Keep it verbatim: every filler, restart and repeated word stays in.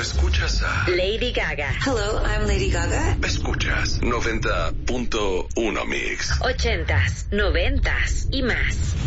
escuchas a Lady Gaga. Hello, I'm Lady Gaga. Escuchas noventa punto uno Mix. Ochentas, noventas y más.